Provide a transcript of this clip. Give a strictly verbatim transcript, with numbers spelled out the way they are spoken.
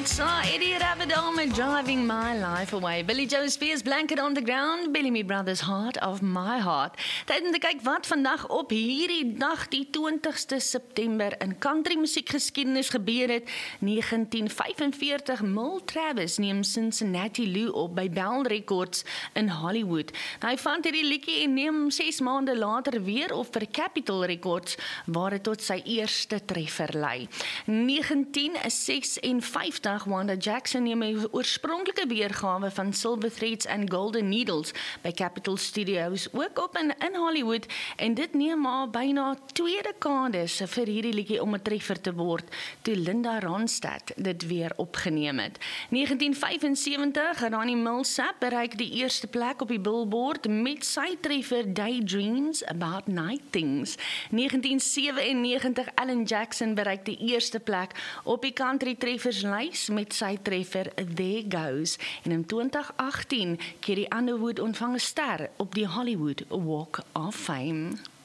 saw Eddie Rabadon met Driving My Life Away. Billy Joe Spears, Blanket on the Ground, Bellamy Brothers, Heart of My Heart. Tyd om te kyk wat vandag op hierdie dag, die twintigste September, in country musiekgeskiedenis gebeur het. negentien vyfenveertig, Merle Travis neem Cincinnati Lou op by Bell Records in Hollywood. Nou, hy vand hierdie liedjie en neem ses maande later weer op vir Capitol Records, waar het tot sy eerste treffer lei. negentien vyfenvyftig, Wanda Jackson neem 'n oorspronklike weergawe van Silver Threads and Golden Needles by Capitol Studios, ook op in, in Hollywood, en dit neem maar byna twee dekades vir hierdie liedjie om 'n treffer te word, toe Linda Ronstadt dit weer opgeneem het. negentien vyfensewentig, Ronnie Milsap bereik die eerste plek op die Billboard met sy treffer Daydreams About Night Things. negentien sewennegentig, Alan Jackson bereik die eerste plek op die country trefferslys met sy treffer There Goes. En in twintig agttien, Carrie Underwood ontvang 'n ster op die Hollywood Walk of Fame.